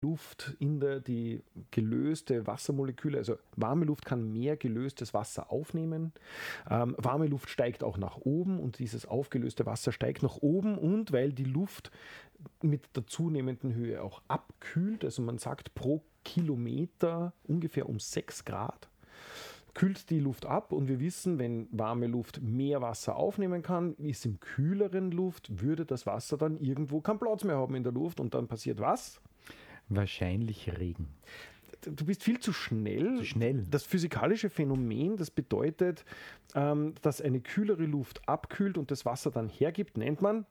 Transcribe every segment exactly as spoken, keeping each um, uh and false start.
Luft in der, die gelöste Wassermoleküle, also warme Luft kann mehr gelöstes Wasser aufnehmen. Ähm, warme Luft steigt auch nach oben und dieses aufgelöste Wasser steigt nach oben und weil die Luft mit der zunehmenden Höhe auch abkühlt, also man sagt pro Kilometer ungefähr um sechs Grad, kühlt die Luft ab und wir wissen, wenn warme Luft mehr Wasser aufnehmen kann, ist im kühleren Luft, würde das Wasser dann irgendwo keinen Platz mehr haben in der Luft und dann passiert was? Wahrscheinlich Regen. Du bist viel zu schnell. Zu schnell. Das physikalische Phänomen, das bedeutet, ähm, dass eine kühlere Luft abkühlt und das Wasser dann hergibt, nennt man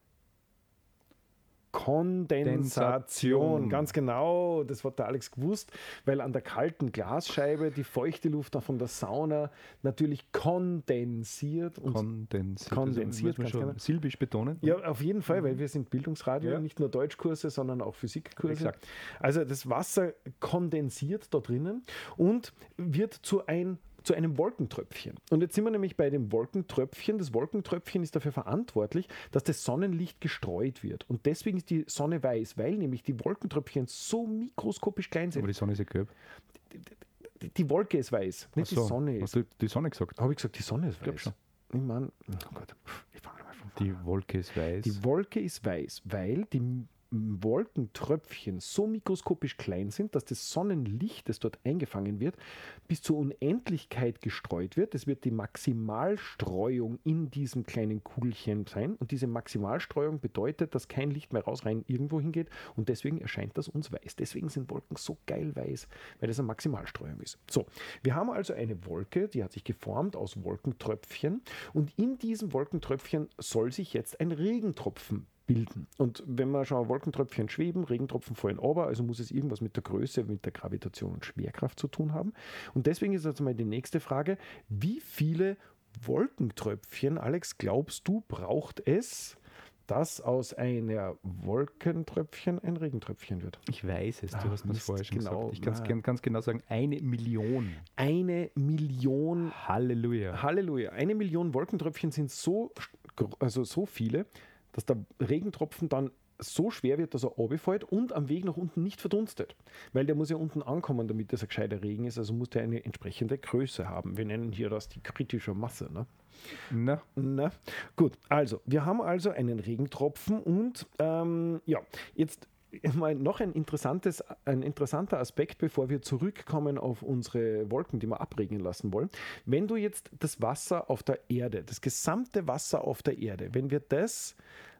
Kondensation. Ganz genau, das hat der Alex gewusst, weil an der kalten Glasscheibe die feuchte Luft von der Sauna natürlich kondensiert. Und kondensiert. Kondensiert, also, ganz schon genau. Silbisch betonen. Ja, auf jeden Fall, weil wir sind Bildungsradio, Ja. nicht nur Deutschkurse, sondern auch Physikkurse. Exakt. Also das Wasser kondensiert da drinnen und wird zu ein zu einem Wolkentröpfchen. Und jetzt sind wir nämlich bei dem Wolkentröpfchen. Das Wolkentröpfchen ist dafür verantwortlich, dass das Sonnenlicht gestreut wird. Und deswegen ist die Sonne weiß, weil nämlich die Wolkentröpfchen so mikroskopisch klein sind. Aber die Sonne ist ja gelb. Die, die, die Wolke ist weiß, nicht Ach so. die Sonne ist. Hast du die Sonne gesagt? Habe ich gesagt, die Sonne ist Ich glaub weiß? schon. Ich meine, oh Gott, ich fange mal von vorne. Die Wolke ist weiß. Die Wolke ist weiß, weil die Wolkentröpfchen so mikroskopisch klein sind, dass das Sonnenlicht, das dort eingefangen wird, bis zur Unendlichkeit gestreut wird. Das wird die Maximalstreuung in diesem kleinen Kugelchen sein. Und diese Maximalstreuung bedeutet, dass kein Licht mehr raus rein irgendwo hingeht. Und deswegen erscheint das uns weiß. Deswegen sind Wolken so geil weiß, weil das eine Maximalstreuung ist. So, wir haben also eine Wolke, die hat sich geformt aus Wolkentröpfchen. Und in diesem Wolkentröpfchen soll sich jetzt ein Regentropfen bilden. Und wenn wir schon Wolkentröpfchen schweben, Regentropfen fallen runter, also muss es irgendwas mit der Größe, mit der Gravitation und Schwerkraft zu tun haben. Und deswegen ist jetzt mal die nächste Frage, wie viele Wolkentröpfchen, Alex, glaubst du, braucht es, dass aus einer Wolkentröpfchen ein Regentröpfchen wird? Ich weiß es, du Ach, hast mir das Mist, vorher schon genau. gesagt. Ich kann es Ah. gern- ganz genau sagen, eine Million. Eine Million Halleluja. Halleluja. Eine Million Wolkentröpfchen sind so, also so viele, dass der Regentropfen dann so schwer wird, dass er runterfällt und am Weg nach unten nicht verdunstet. Weil der muss ja unten ankommen, damit das ein gescheiter Regen ist. Also muss der eine entsprechende Größe haben. Wir nennen hier das die kritische Masse. Ne? Na, Na, gut, also wir haben also einen Regentropfen und ähm, ja, jetzt mal noch ein, interessantes, ein interessanter Aspekt, bevor wir zurückkommen auf unsere Wolken, die wir abregnen lassen wollen. Wenn du jetzt das Wasser auf der Erde, das gesamte Wasser auf der Erde, wenn wir das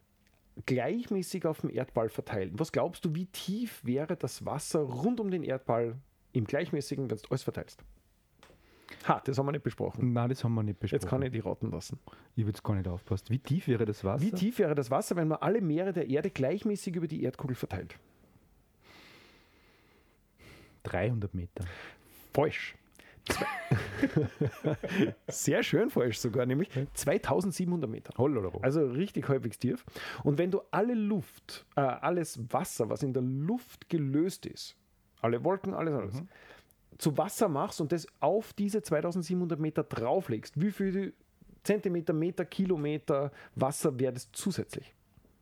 gleichmäßig auf dem Erdball verteilen, was glaubst du, wie tief wäre das Wasser rund um den Erdball im gleichmäßigen, wenn du alles verteilst? Ha, das haben wir nicht besprochen. nein, das haben wir nicht besprochen. Jetzt kann ich die raten lassen. Ich habe jetzt gar nicht aufgepasst. Wie tief wäre das Wasser? Wie tief wäre das Wasser, wenn man alle Meere der Erde gleichmäßig über die Erdkugel verteilt? dreihundert Meter. Falsch. Zwei- Sehr schön falsch sogar, nämlich zweitausendsiebenhundert Meter. Hollala. Also richtig halbwegs tief. Und wenn du alle Luft, äh, alles Wasser, was in der Luft gelöst ist, alle Wolken, alles, alles, zu Wasser machst und das auf diese zweitausendsiebenhundert Meter drauflegst, wie viel Zentimeter, Meter, Kilometer Wasser wäre das zusätzlich?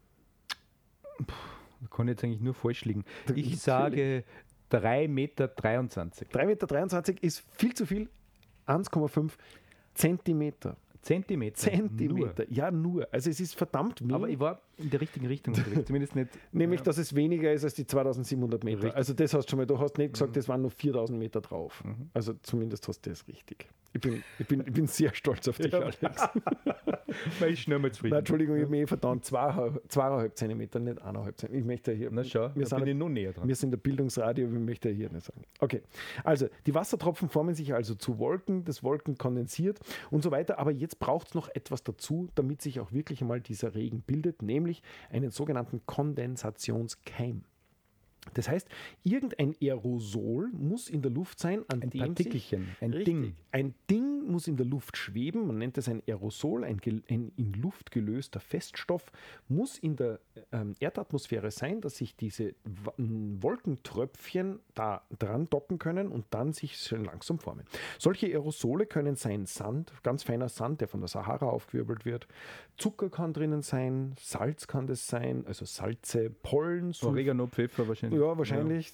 Kann jetzt eigentlich nur falsch liegen. Natürlich. Ich sage drei Meter dreiundzwanzig. drei Meter dreiundzwanzig ist viel zu viel. eins Komma fünf Zentimeter. Zentimeter. Zentimeter, ja nur. Also es ist verdammt wenig. Nur. Aber ich war in der richtigen Richtung unterwegs. Zumindest nicht. Nämlich, ja. dass es weniger ist als die zweitausendsiebenhundert Meter. Richtig. Also das hast du schon mal, du hast nicht gesagt, das waren nur viertausend Meter drauf. Also zumindest hast du das richtig. Ich bin, ich bin, ich bin sehr stolz auf dich, Ja. Alex. Weil ich schnell mal zufrieden. Nein, Entschuldigung, ich habe mich eh verdammt, zweieinhalb, zweieinhalb Zentimeter, nicht eineinhalb Zentimeter. Ich möchte hier, Na schau, wir da sind, bin ich noch näher dran. wir sind der Bildungsradio, wir möchten hier nicht sagen. Okay, also die Wassertropfen formen sich also zu Wolken, das Wolken kondensiert und so weiter, aber jetzt braucht es noch etwas dazu, damit sich auch wirklich einmal dieser Regen bildet, nämlich einen sogenannten Kondensationskeim. Das heißt, irgendein Aerosol muss in der Luft sein, an Ein dem Partikelchen, sich, ein richtig, Ding. Ein Ding muss in der Luft schweben, man nennt es ein Aerosol, ein, gel- ein in Luft gelöster Feststoff, muss in der ähm, Erdatmosphäre sein, dass sich diese Wa- m, Wolkentröpfchen da dran docken können und dann sich schön langsam formen. Solche Aerosole können sein Sand, ganz feiner Sand, der von der Sahara aufgewirbelt wird, Zucker kann drinnen sein, Salz kann das sein, also Salze, Pollen, Sulf- Oregano, Pfeffer wahrscheinlich. Ja, wahrscheinlich.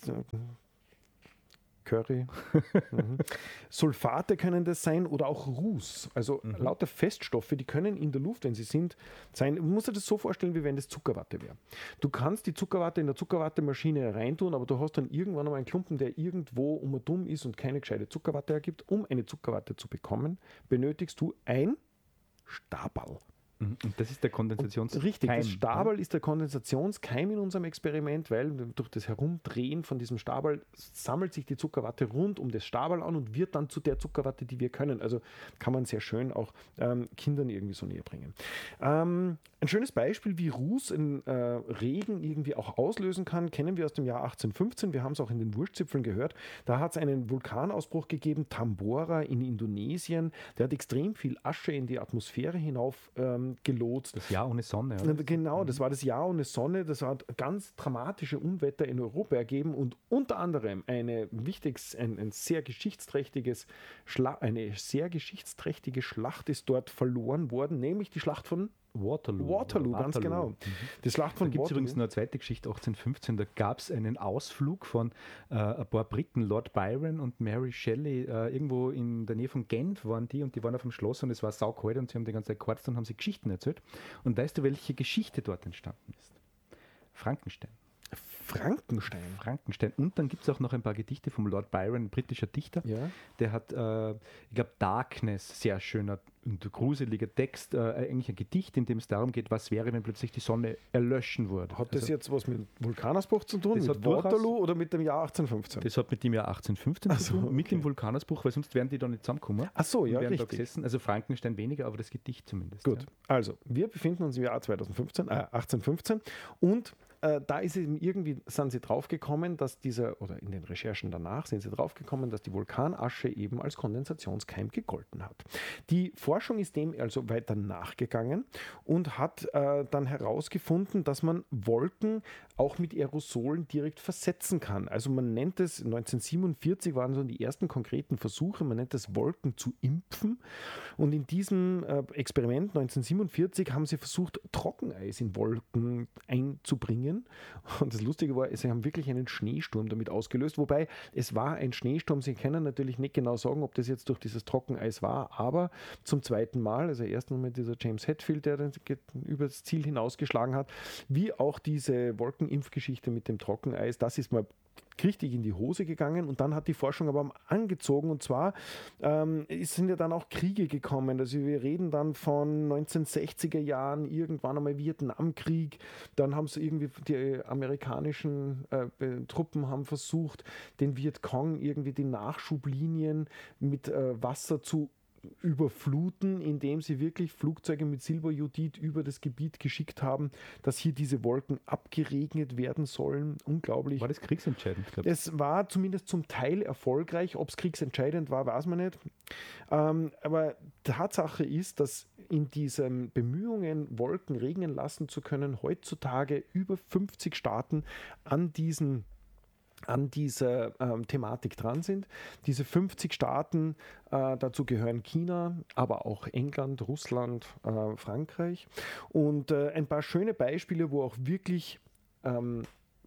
Curry. mhm. Sulfate können das sein oder auch Ruß. Also mhm. lauter Feststoffe, die können in der Luft, wenn sie sind, sein. Man muss sich das so vorstellen, wie wenn das Zuckerwatte wäre. Du kannst die Zuckerwatte in der Zuckerwattemaschine reintun, aber du hast dann irgendwann einmal einen Klumpen, der irgendwo um und dumm ist und keine gescheite Zuckerwatte ergibt. Um eine Zuckerwatte zu bekommen, benötigst du ein Staberl. Und das ist der Kondensationskeim. Richtig, das Staberl ist der Kondensationskeim in unserem Experiment, weil durch das Herumdrehen von diesem Staberl sammelt sich die Zuckerwatte rund um das Staberl an und wird dann zu der Zuckerwatte, die wir können. Also kann man sehr schön auch ähm, Kindern irgendwie so näher bringen. Ähm, ein schönes Beispiel, wie Ruß in äh, Regen irgendwie auch auslösen kann, kennen wir aus dem Jahr achtzehnhundertfünfzehn. Wir haben es auch in den Wurstzipfeln gehört. Da hat es einen Vulkanausbruch gegeben, Tambora in Indonesien. Der hat extrem viel Asche in die Atmosphäre hinauf ähm, gelotst. Das Jahr ohne Sonne. Oder? Genau, das war das Jahr ohne Sonne. Das hat ganz dramatische Unwetter in Europa ergeben und unter anderem eine wichtiges, ein, ein sehr geschichtsträchtiges Schla- eine sehr geschichtsträchtige Schlacht ist dort verloren worden, nämlich die Schlacht von Waterloo. Waterloo, ganz Waterloo. genau. Mhm. Die Schlacht von da gibt es Waterloo. übrigens noch eine zweite Geschichte, achtzehnhundertfünfzehn, da gab es einen Ausflug von äh, ein paar Briten, Lord Byron und Mary Shelley, äh, irgendwo in der Nähe von Genf waren die und die waren auf dem Schloss und es war saukalt und sie haben die ganze Zeit gequatscht und haben sie Geschichten erzählt. Und weißt du, welche Geschichte dort entstanden ist? Frankenstein. Frankenstein. Frankenstein. Und dann gibt es auch noch ein paar Gedichte vom Lord Byron, ein britischer Dichter. Ja. Der hat, äh, ich glaube, Darkness, sehr schöner und gruseliger Text, äh, eigentlich ein Gedicht, in dem es darum geht, was wäre, wenn plötzlich die Sonne erlöschen würde. Hat das also, jetzt was mit Vulkanausbruch zu tun, das mit hat Waterloo oder mit dem Jahr achtzehnhundertfünfzehn? Das hat mit dem Jahr achtzehnhundertfünfzehn Ach zu so, tun, mit okay. dem Vulkanausbruch, weil sonst wären die da nicht zusammengekommen. Ach so, ja, und wären da richtig. gesessen. Also Frankenstein weniger, aber das Gedicht zumindest. Gut, Ja. also wir befinden uns im Jahr zweitausendfünfzehn, äh, achtzehnhundertfünfzehn und äh, da ist eben irgendwie, sind sie draufgekommen, dass dieser, oder in den Recherchen danach sind sie draufgekommen, dass die Vulkanasche eben als Kondensationskeim gegolten hat. Die Forschung ist dem also weiter nachgegangen und hat äh, dann herausgefunden, dass man Wolken auch mit Aerosolen direkt versetzen kann. Also man nennt es, neunzehnhundertsiebenundvierzig waren so die ersten konkreten Versuche, man nennt es Wolken zu impfen. Und in diesem äh, Experiment neunzehnhundertsiebenundvierzig haben sie versucht, Trockeneis in Wolken einzubringen. Und das Lustige war, sie haben wirklich einen Schneesturm damit ausgelöst, wobei es war ein Schneesturm. Sie können natürlich nicht genau sagen, ob das jetzt durch dieses Trockeneis war, aber zum zweiten Mal, also erstens mit dieser James Hetfield, der dann über das Ziel hinausgeschlagen hat, wie auch diese Wolkenimpfgeschichte mit dem Trockeneis, das ist mal richtig in die Hose gegangen und dann hat die Forschung aber angezogen und zwar ähm, es sind ja dann auch Kriege gekommen, also wir reden dann von neunzehnhundertsechziger Jahren, irgendwann einmal Vietnamkrieg, dann haben sie irgendwie die amerikanischen äh, Truppen haben versucht, den Vietcong irgendwie die Nachschublinien mit äh, Wasser zu überfluten, indem sie wirklich Flugzeuge mit Silberjodid über das Gebiet geschickt haben, dass hier diese Wolken abgeregnet werden sollen. Unglaublich. War das kriegsentscheidend? Glaub ich? Es war zumindest zum Teil erfolgreich. Ob es kriegsentscheidend war, weiß man nicht. Ähm, aber Tatsache ist, dass in diesen Bemühungen, Wolken regnen lassen zu können, heutzutage über fünfzig Staaten an diesen an dieser ähm, Thematik dran sind. Diese fünfzig Staaten, äh, dazu gehören China, aber auch England, Russland, äh, Frankreich. Und äh, ein paar schöne Beispiele, wo auch wirklich ähm,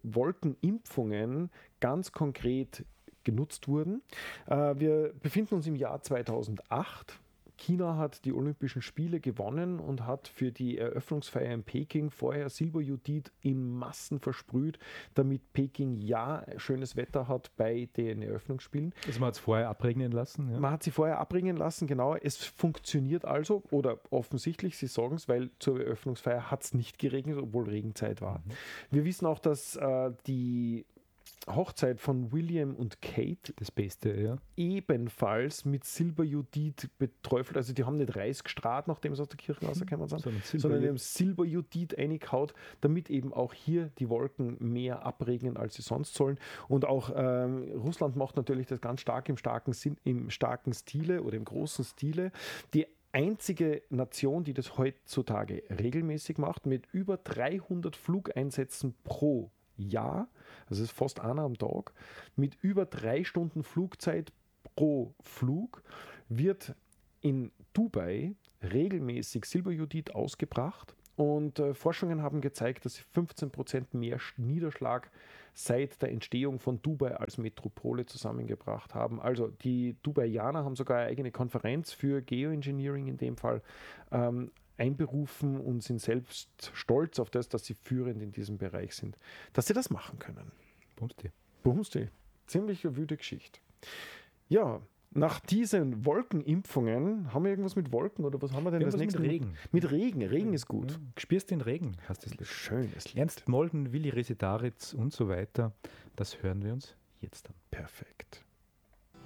Wolkenimpfungen ganz konkret genutzt wurden. Äh, wir befinden uns im Jahr zweitausendacht. China hat die Olympischen Spiele gewonnen und hat für die Eröffnungsfeier in Peking vorher Silberjodid in Massen versprüht, damit Peking ja schönes Wetter hat bei den Eröffnungsspielen. Also man hat es vorher abregnen lassen? Ja. Man hat sie vorher abringen lassen, genau. Es funktioniert also, oder offensichtlich, Sie sagen es, weil zur Eröffnungsfeier hat es nicht geregnet, obwohl Regenzeit war. Mhm. Wir wissen auch, dass äh, die Hochzeit von William und Kate, das Beste, ja, ebenfalls mit Silberjodid beträufelt. Also die haben nicht Reis gestrahlt, nachdem sie aus der Kirche rausgekommen sind, sondern, sondern die haben Silberjodid eingehaut, damit eben auch hier die Wolken mehr abregnen, als sie sonst sollen. Und auch ähm, Russland macht natürlich das ganz stark im starken, Sinn, im starken Stile oder im großen Stile. Die einzige Nation, die das heutzutage regelmäßig macht, mit über dreihundert Flugeinsätzen pro Jahr, also ist fast einer am Tag, mit über drei Stunden Flugzeit pro Flug, wird in Dubai regelmäßig Silberjodid ausgebracht und äh, Forschungen haben gezeigt, dass sie fünfzehn Prozent mehr Niederschlag seit der Entstehung von Dubai als Metropole zusammengebracht haben. Also die Dubaianer haben sogar eine eigene Konferenz für Geoengineering in dem Fall ähm, einberufen und sind selbst stolz auf das, dass sie führend in diesem Bereich sind, dass sie das machen können. Bumsti. Bumsti. Ziemlich eine wüde Geschichte. Ja, nach diesen Wolkenimpfungen, haben wir irgendwas mit Wolken oder was haben wir denn Irgendwas das nächste? mit Regen. Mit Regen. Regen ist gut. Ja, spürst den Regen, heißt das Lied. Schönes Lied. Ernst Molden, Willi Resetaritz und so weiter. Das hören wir uns jetzt an. Perfekt.